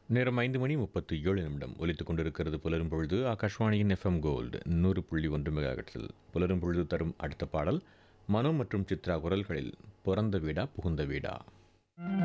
நேரம் 5:37 ஒலித்துக் கொண்டிருக்கிறது. புலரும் பொழுது ஆகாஷ்வாணியின் FM கோல்டு 100.1 மெகாஹெர்ட்ஸில் புலரும் பொழுது தரும் அடுத்த பாடல் மனோ மற்றும் சித்ரா குரல்களில் பிறந்த வீடா புகுந்த வீடா.